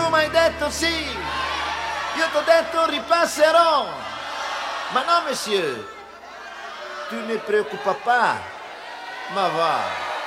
tu mi hai detto sì, io t'ho detto ripasserò. Ma no, monsieur, tu ne preoccupa pas. Ma va.